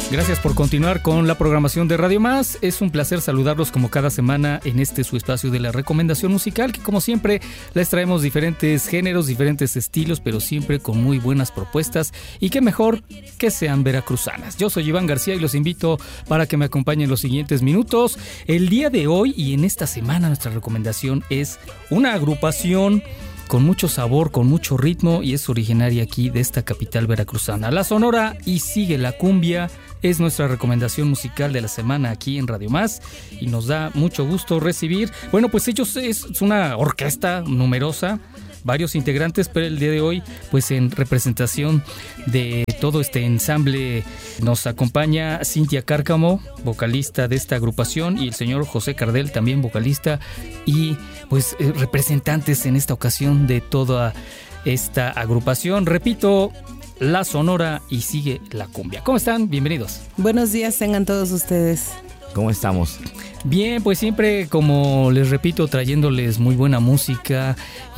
Gracias por continuar con la programación de Radio Más. Es un placer saludarlos como cada semana en su espacio de la recomendación musical, que como siempre les traemos diferentes géneros, diferentes estilos, pero siempre con muy buenas propuestas y qué mejor que sean veracruzanas. Yo soy Iván García y los invito para que me acompañen los siguientes minutos. El día de hoy y en esta semana nuestra recomendación es una agrupación con mucho sabor, con mucho ritmo y es originaria aquí de esta capital veracruzana. La Sonora y Sigue la Cumbia es nuestra recomendación musical de la semana aquí en Radio Más y nos da mucho gusto recibir. Bueno, pues ellos es una orquesta numerosa, varios integrantes, pero el día de hoy, pues en representación de todo este ensamble, nos acompaña Cintia Cárcamo, vocalista de esta agrupación, y el señor José Cardel, también vocalista, y pues representantes en esta ocasión de toda esta agrupación. Repito, La Sonora y Sigue la Cumbia. ¿Cómo están? Bienvenidos. Buenos días tengan todos ustedes. ¿Cómo estamos? Bien, pues siempre, como les repito, trayéndoles muy buena música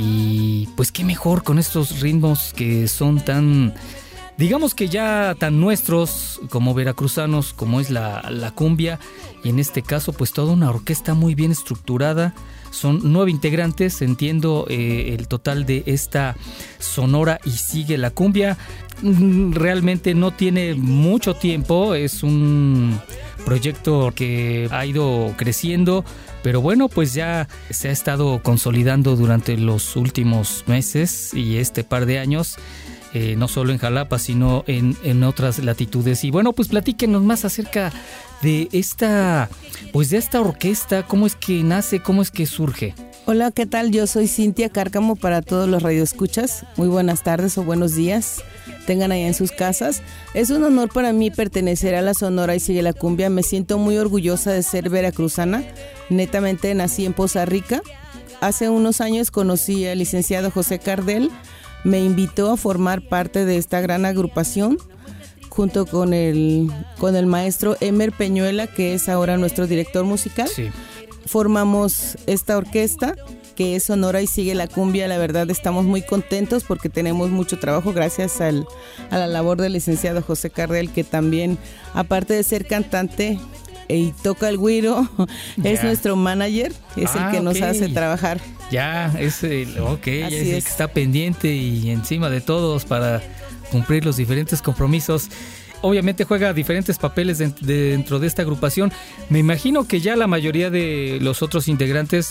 y pues qué mejor con estos ritmos que son tan, digamos que ya tan nuestros como veracruzanos, como es la cumbia, y en este caso pues toda una orquesta muy bien estructurada. Son 9 integrantes, entiendo, el total de esta Sonora y Sigue la Cumbia. Realmente no tiene mucho tiempo, es un proyecto que ha ido creciendo, pero bueno, pues ya se ha estado consolidando durante los últimos meses y este par de años, no solo en Jalapa, sino en otras latitudes. Y bueno, pues platíquenos más acerca de esta orquesta, cómo es que nace, cómo es que surge. Hola, ¿qué tal? Yo soy Cintia Cárcamo para todos los radioescuchas. Muy buenas tardes o buenos días tengan allá en sus casas. Es un honor para mí pertenecer a La Sonora y Sigue la Cumbia. Me siento muy orgullosa de ser veracruzana. Netamente nací en Poza Rica. Hace unos años conocí al licenciado José Cardel. Me invitó a formar parte de esta gran agrupación junto con el maestro Emer Peñuela, que es ahora nuestro director musical. Sí. Formamos esta orquesta que es Sonora y Sigue la Cumbia. La verdad estamos muy contentos porque tenemos mucho trabajo gracias a la labor del licenciado José Cardel, que también, aparte de ser cantante y toca el güiro, es nuestro manager, es el que nos hace trabajar. Ya, es el que está pendiente y encima de todos para cumplir los diferentes compromisos. Obviamente juega diferentes papeles dentro de esta agrupación. Me imagino que ya la mayoría de los otros integrantes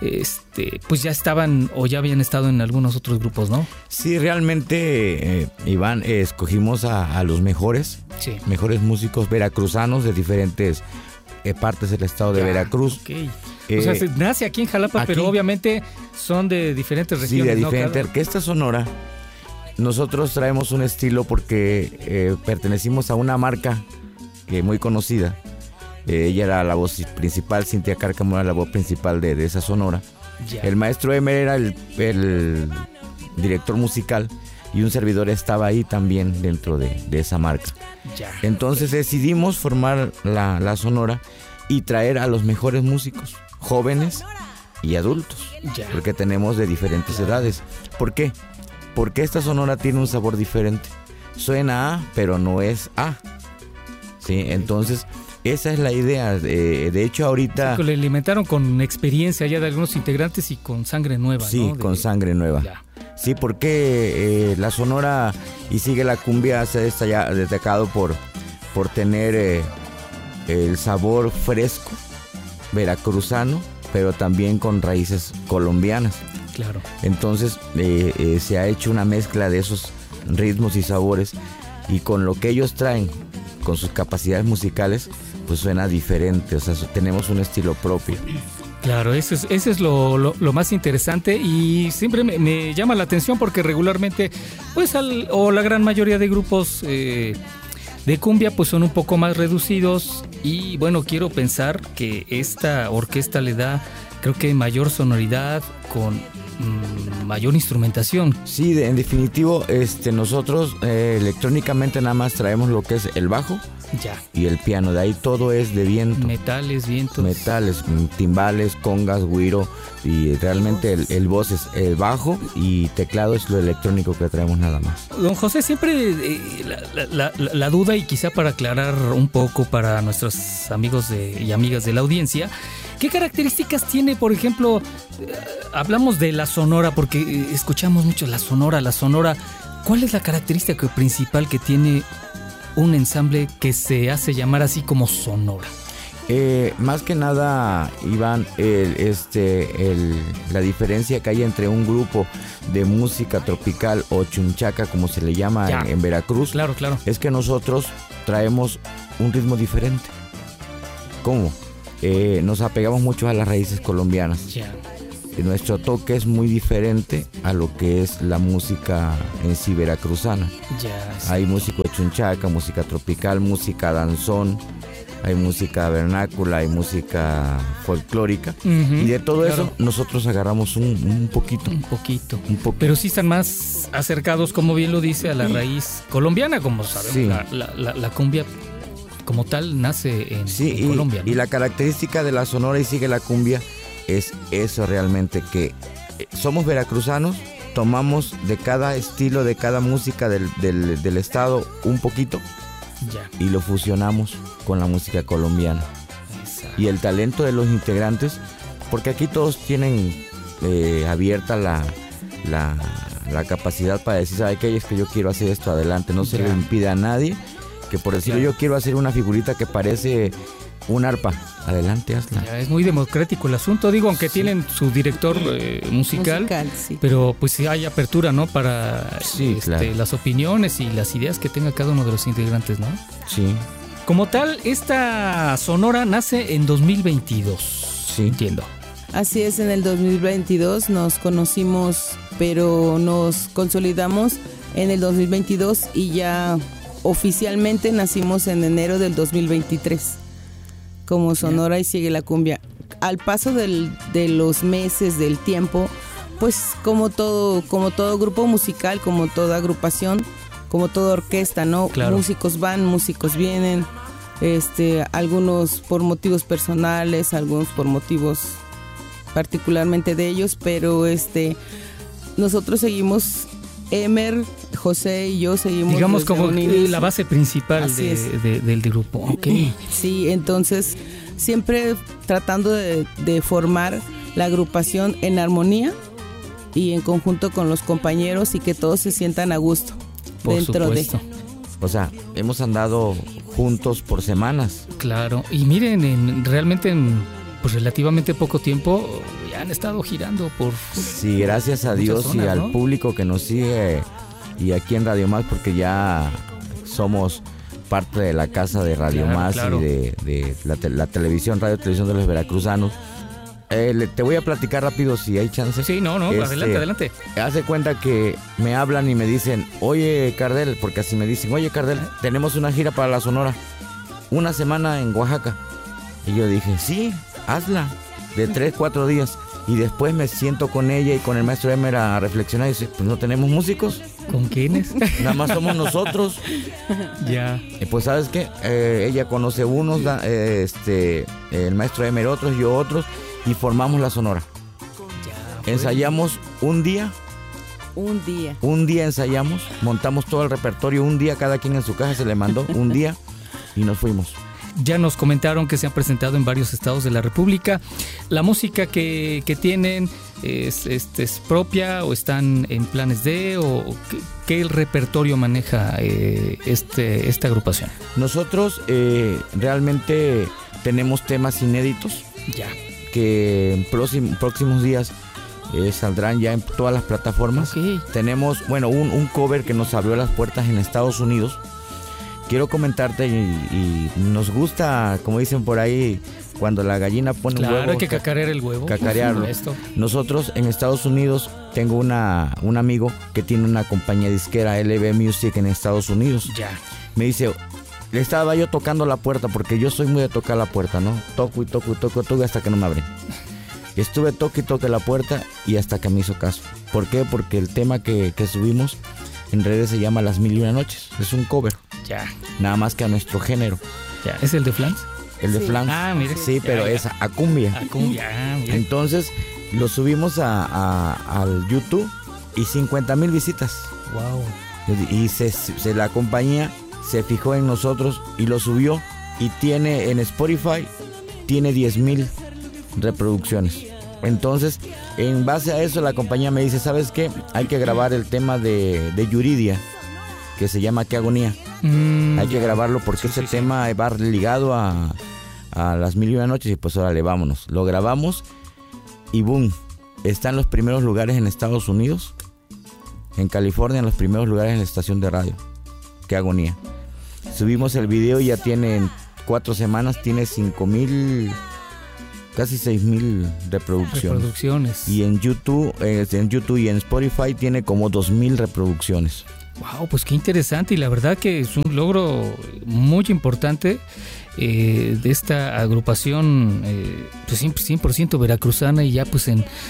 pues ya estaban o ya habían estado en algunos otros grupos, ¿no? Sí, realmente, Iván, escogimos a los mejores músicos veracruzanos de diferentes partes del estado de Veracruz. Okay. O sea, se nace aquí en Jalapa, pero obviamente son de diferentes regiones. Sí, de diferentes. Orquesta Sonora. Nosotros traemos un estilo porque pertenecimos a una marca muy conocida. Ella era la voz principal, Cintia Cárcamo era la voz principal de esa Sonora. Yeah. El maestro Emer era el director musical y un servidor estaba ahí también dentro de esa marca. Yeah. Entonces decidimos formar la Sonora y traer a los mejores músicos, jóvenes y adultos, porque tenemos de diferentes edades. ¿Por qué? Porque esta Sonora tiene un sabor diferente. Suena A, pero no es A. ¿Sí? Entonces, esa es la idea. De hecho, ahorita... Sí, le alimentaron con experiencia ya de algunos integrantes y con sangre nueva, sí, ¿no? Con sangre nueva. Ya. Sí, porque la Sonora y Sigue la Cumbia se ha destacado por tener el sabor fresco, veracruzano, pero también con raíces colombianas. Claro. Entonces se ha hecho una mezcla de esos ritmos y sabores, y con lo que ellos traen, con sus capacidades musicales, pues suena diferente. O sea, tenemos un estilo propio. Claro, eso es lo más interesante, y siempre me llama la atención porque regularmente, pues la gran mayoría de grupos de cumbia pues son un poco más reducidos, y bueno, quiero pensar que esta orquesta le da, creo que mayor sonoridad, con mayor instrumentación. Sí, en definitivo, nosotros electrónicamente nada más traemos lo que es el bajo Ya. y el piano. De ahí todo es de viento. Metales, vientos. Metales, timbales, congas, güiro, y realmente el voz es el bajo y teclado es lo electrónico que traemos nada más. Don José, siempre la duda, y quizá para aclarar un poco para nuestros amigos y amigas de la audiencia, ¿qué características tiene, por ejemplo, hablamos de la sonora, porque escuchamos mucho la sonora, ¿cuál es la característica principal que tiene un ensamble que se hace llamar así como sonora? Más que nada, Iván, la diferencia que hay entre un grupo de música tropical o chunchaca, como se le llama en Veracruz, claro, es que nosotros traemos un ritmo diferente. ¿Cómo? Nos apegamos mucho a las raíces colombianas. Ya. Nuestro toque es muy diferente a lo que es la música en sí veracruzana. Ya, sí. Hay música chunchaca, música tropical, música danzón, hay música vernácula, hay música folclórica. Y de todo eso nosotros agarramos un poquito. Un poquito. Pero sí están más acercados, como bien lo dice, a la raíz colombiana, como sabemos. Sí. La cumbia como tal nace en Colombia, ¿no? Y la característica de la sonora y sigue la cumbia es eso realmente, que somos veracruzanos, tomamos de cada estilo, de cada música del estado un poquito. Ya. Y lo fusionamos con la música colombiana. Exacto. Y el talento de los integrantes, porque aquí todos tienen abierta la capacidad para decir, ¿sabe qué? Es que yo quiero hacer esto, adelante. No se le impide a nadie que por decirlo, yo quiero hacer una figurita que parece un arpa, adelante, hazla. Ya, es muy democrático el asunto, digo, aunque tienen su director musical, sí. Pero pues sí hay apertura, ¿no? Para claro, las opiniones y las ideas que tenga cada uno de los integrantes, ¿no? Sí. Como tal, esta sonora nace en 2022. Sí. Entiendo. Así es, en el 2022 nos conocimos, pero nos consolidamos en el 2022 y ya oficialmente nacimos en enero del 2023. Como Sonora y Sigue la Cumbia. Al paso de los meses, del tiempo, pues como todo grupo musical, como toda agrupación, como toda orquesta, ¿no? Claro. Músicos van, músicos vienen, algunos por motivos personales, algunos por motivos particularmente de ellos, pero nosotros seguimos, Emer, José y yo seguimos, digamos, como la base principal del grupo. Okay. Sí, entonces siempre tratando de formar la agrupación en armonía y en conjunto con los compañeros y que todos se sientan a gusto. Por dentro supuesto. O sea, hemos andado juntos por semanas. Claro, y miren, realmente en pues relativamente poco tiempo ya han estado girando por... Sí, gracias a Dios zonas, y al ¿no? público que nos sigue y aquí en Radio Más, porque ya somos parte de la casa de Radio Más, claro. Y de la televisión, Radio Televisión de los Veracruzanos. Te voy a platicar rápido si hay chance. Sí, no, adelante. Hace cuenta que me hablan y me dicen, oye Cardel, porque así me dicen, oye Cardel, tenemos una gira para la Sonora, una semana en Oaxaca. Y yo dije, sí, hazla, de 3-4 días. Y después me siento con ella y con el maestro Emer a reflexionar y dice, pues no tenemos músicos. ¿Con quiénes? Nada más somos nosotros. Ya. Pues sabes qué, ella conoce unos, el maestro Emer otros, yo otros, y formamos la Sonora. Ya, pues. Ensayamos un día. Un día ensayamos, montamos todo el repertorio, un día cada quien en su casa se le mandó, un día, y nos fuimos. Ya nos comentaron que se han presentado en varios estados de la República. ¿La música que tienen es propia o están en planes de o qué repertorio maneja esta agrupación? Nosotros realmente tenemos temas inéditos. Ya. Que en próximos días saldrán ya en todas las plataformas. Okay. Tenemos, un cover que nos abrió las puertas en Estados Unidos. Quiero comentarte y nos gusta, como dicen por ahí, cuando la gallina pone un huevo. Claro, hay que cacarear el huevo. Cacarearlo. Nosotros en Estados Unidos, tengo un amigo que tiene una compañía disquera, LB Music, en Estados Unidos. Ya. Me dice, le estaba yo tocando la puerta, porque yo soy muy de tocar la puerta, ¿no? Toco hasta que no me abren. Estuve toque la puerta y hasta que me hizo caso. ¿Por qué? Porque el tema que subimos en redes se llama Las Mil y Una Noches. Es un cover. Ya. Nada más que a nuestro género. Ya. ¿Es el de Flans? El de Flans. Ah, mire. Sí, ya, pero ya. es a cumbia. A cumbia, mire. Entonces lo subimos al YouTube y 50,000 visitas. Wow. Y la compañía se fijó en nosotros y lo subió. Y tiene en Spotify, tiene 10,000 reproducciones. Entonces, en base a eso, la compañía me dice, ¿sabes qué? Hay que grabar el tema de Yuridia, que se llama Qué Agonía. Hay que grabarlo porque ese tema va ligado a Las Mil y Una Noches y pues órale, vámonos. Lo grabamos y boom, está en los primeros lugares en Estados Unidos, en California, en los primeros lugares en la estación de radio. Qué Agonía. Subimos el video y ya tiene en 4 semanas, tiene 5,000, casi 6,000 reproducciones. Y en YouTube y en Spotify tiene como 2,000 reproducciones. Wow, pues qué interesante, y la verdad que es un logro muy importante de esta agrupación pues 100% veracruzana, y ya pues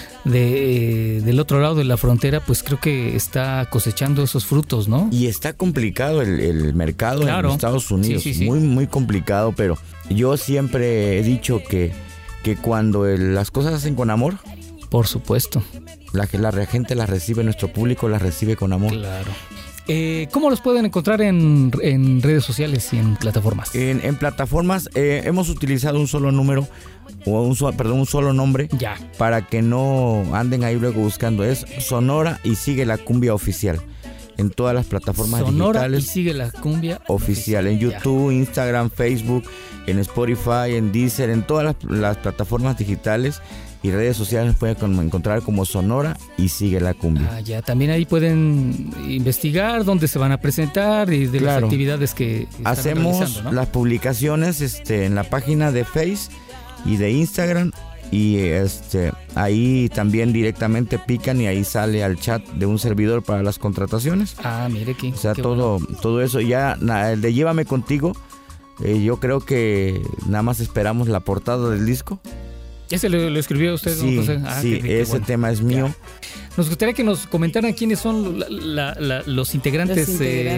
del otro lado de la frontera pues creo que está cosechando esos frutos, ¿no? Y está complicado el mercado en Estados Unidos, sí. Muy muy complicado, pero yo siempre he dicho que cuando las cosas se hacen con amor, por supuesto, la gente las recibe, nuestro público las recibe con amor. Claro. ¿Cómo los pueden encontrar en redes sociales y en plataformas? En plataformas hemos utilizado un solo número, o un solo nombre, ya, para que no anden ahí luego buscando. Es Sonora y Sigue la Cumbia Oficial. En todas las plataformas Sonora digitales. Y Sigue la Cumbia Oficial. En YouTube, ya. Instagram, Facebook, en Spotify, en Deezer, en todas las plataformas digitales y redes sociales pueden encontrar como Sonora y Sigue la Cumbia. Ya, también ahí pueden investigar dónde se van a presentar y de las actividades que están hacemos, realizando, ¿no? Las publicaciones en la página de Face y de Instagram, y ahí también directamente pican y ahí sale al chat de un servidor para las contrataciones. Mire que, o sea, todo eso ya. El de Llévame Contigo, yo creo que nada más esperamos la portada del disco. ¿Ese lo escribió usted, sí, don José? Sí, ese tema es mío. Ya. Nos gustaría que nos comentaran quiénes son los integrantes,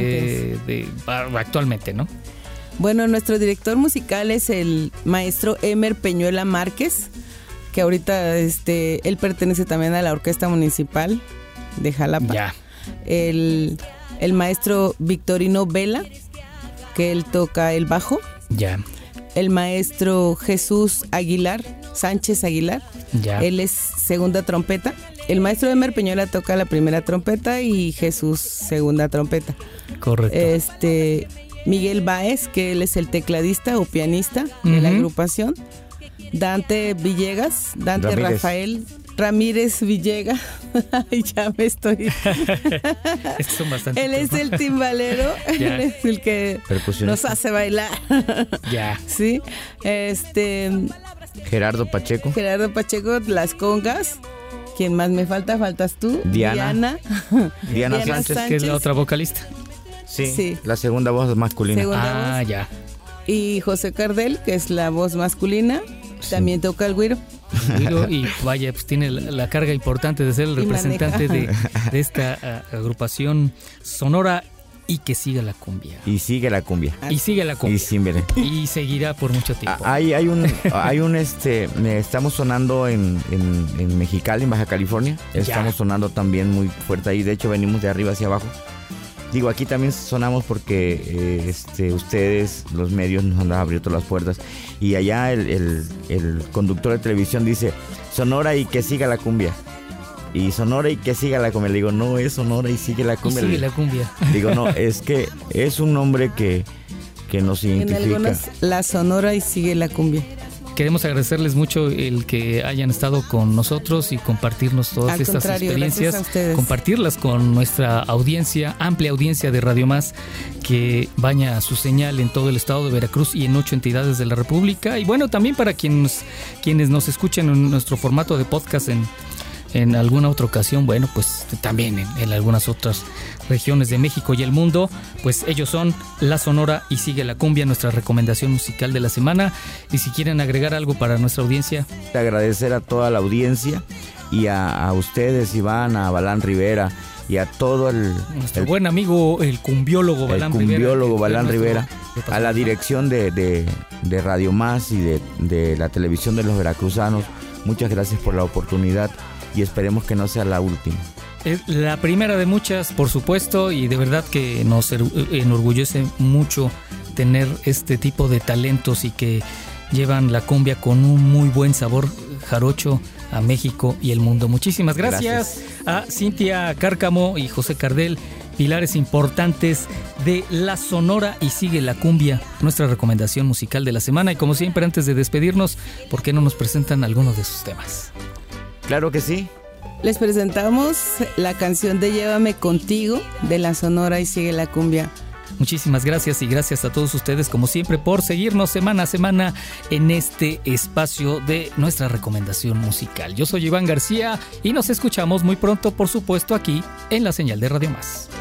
actualmente, ¿no? Bueno, nuestro director musical es el maestro Emer Peñuela Márquez, que ahorita él pertenece también a la Orquesta Municipal de Jalapa. Ya. El maestro Victorino Vela, que él toca el bajo. Ya. El maestro Jesús Sánchez Aguilar, ya. Él es segunda trompeta. El maestro Emer Peñuela toca la primera trompeta y Jesús segunda trompeta. Correcto. Miguel Báez, que él es el tecladista o pianista de la agrupación. Dante Rafael Ramírez Villegas. Ya me estoy. Son bastante. Él es el timbalero, él es el que nos hace bailar. Ya. Sí. Gerardo Pacheco, las congas. ¿Quién más me falta? Faltas tú. Diana Sánchez, que es la otra vocalista. Sí. La segunda voz masculina. Voz. Ya. Y José Cardel, que es la voz masculina, también toca el güiro. Y vaya, pues tiene la carga importante de ser el representante de esta agrupación Sonora y que siga la cumbia. Y sigue la cumbia. Y seguirá por mucho tiempo. Estamos sonando en Mexicali, en Baja California. Estamos sonando también muy fuerte ahí. De hecho, venimos de arriba hacia abajo. Digo, aquí también sonamos porque ustedes, los medios, nos han abierto las puertas. Y allá el conductor de televisión dice, Sonora y que siga la cumbia. Y Sonora y que siga la cumbia. Le digo, no, es Sonora y sigue la cumbia. Sigue la cumbia. Digo, no, es que es un nombre que nos identifica. En algunas, la Sonora y sigue la cumbia. Queremos agradecerles mucho el que hayan estado con nosotros y compartirnos todas estas experiencias, compartirlas con nuestra audiencia, amplia audiencia de Radio Más, que baña su señal en todo el estado de Veracruz y en 8 entidades de la República. Y bueno, también para quienes nos escuchen en nuestro formato de podcast en en alguna otra ocasión, bueno, pues también en algunas otras regiones de México y el mundo, pues ellos son La Sonora y Sigue la Cumbia, nuestra recomendación musical de la semana. Y si quieren agregar algo para nuestra audiencia. Agradecer a toda la audiencia y a ustedes, Iván, a Balán Rivera y a todo nuestro buen amigo, el cumbiólogo Balán Rivera, a la dirección de Radio Más y de la televisión de los veracruzanos. Muchas gracias por la oportunidad y esperemos que no sea la última. Es la primera de muchas, por supuesto, y de verdad que nos enorgullece mucho tener este tipo de talentos y que llevan la cumbia con un muy buen sabor jarocho a México y el mundo. Muchísimas gracias a Cintia Cárcamo y José Cardel, pilares importantes de La Sonora y Sigue la Cumbia, nuestra recomendación musical de la semana. Y como siempre, antes de despedirnos, ¿por qué no nos presentan algunos de sus temas? Claro que sí. Les presentamos la canción de Llévame Contigo de La Sonora y Sigue la Cumbia. Muchísimas gracias y gracias a todos ustedes como siempre por seguirnos semana a semana en este espacio de nuestra recomendación musical. Yo soy Iván García y nos escuchamos muy pronto, por supuesto, aquí en la señal de Radio Más.